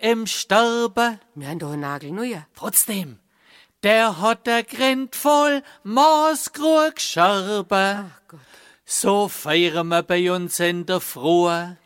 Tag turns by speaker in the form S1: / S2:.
S1: im Sterben.
S2: Wir haben doch einen Nagel neuer.
S1: Trotzdem, der hat der Grind voll maßgrug Scherben.
S2: Ach Gott.
S1: So feiern wir bei uns in der Früh.